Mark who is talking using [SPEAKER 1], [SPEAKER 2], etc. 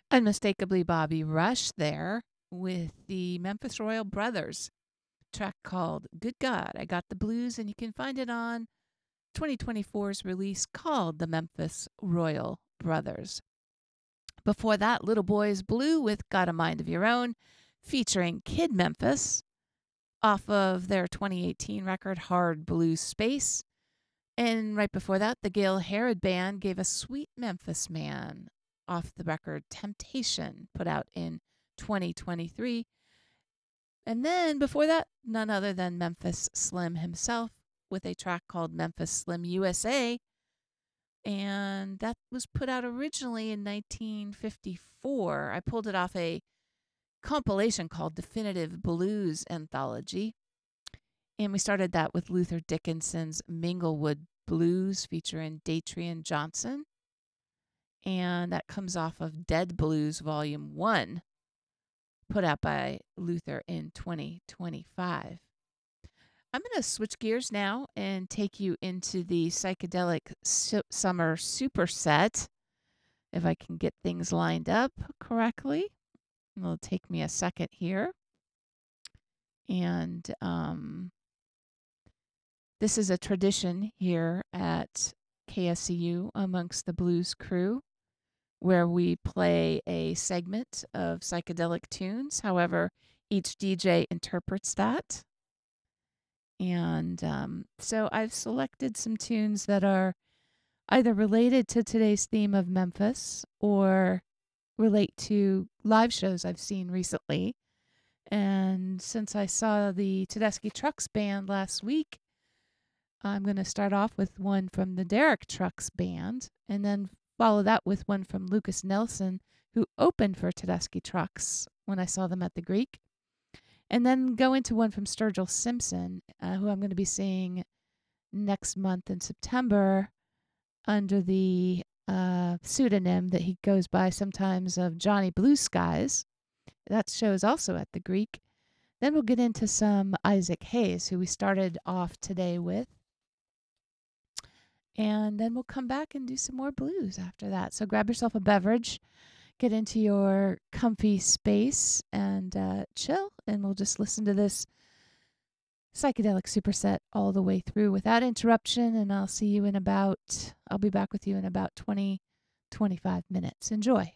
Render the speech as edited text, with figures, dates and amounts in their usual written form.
[SPEAKER 1] Unmistakably Bobby Rush there with the Memphis Royal Brothers, track called Good God, I Got the Blues, and you can find it on 2024's release called The Memphis Royal Brothers. Before that, Little Boys Blue with Got a Mind of Your Own, featuring Kid Memphis off of their 2018 record Hard Blue Space. And right before that, the Gail Herod Band gave us Sweet Memphis Man off the record Temptation, put out in 2023. And then before that, none other than Memphis Slim himself with a track called Memphis Slim USA. And that was put out originally in 1954. I pulled it off a compilation called Definitive Blues Anthology. And we started that with Luther Dickinson's Minglewood Blues featuring Datrian Johnson. And that comes off of Dead Blues Volume 1, put out by Luther in 2025. I'm going to switch gears now and take you into the Psychedelic Summer Superset, if I can get things lined up correctly. It'll take me a second here. And this is a tradition here at KSCU amongst the blues crew, where we play a segment of psychedelic tunes. However, each DJ interprets that. And so I've selected some tunes that are either related to today's theme of Memphis or relate to live shows I've seen recently. And since I saw the Tedeschi Trucks Band last week, I'm going to start off with one from the Derek Trucks Band and then follow that with one from Lucas Nelson, who opened for Tedeschi Trucks when I saw them at the Greek. And then go into one from Sturgill Simpson, who I'm going to be seeing next month in September under the pseudonym that he goes by sometimes of Johnny Blue Skies. That show is also at the Greek. Then we'll get into some Isaac Hayes, who we started off today with. And then we'll come back and do some more blues after that. So grab yourself a beverage, get into your comfy space, and chill. And we'll just listen to this psychedelic superset all the way through without interruption. And I'll be back with you in about 20, 25 minutes. Enjoy.